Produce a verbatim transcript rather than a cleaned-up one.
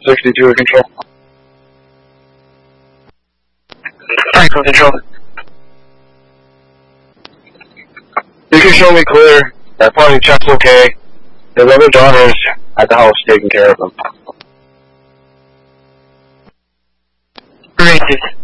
sixty-two at control. Franklin control. You can show me clear. That party check's okay. His other daughter's at the house taking care of him. Racist.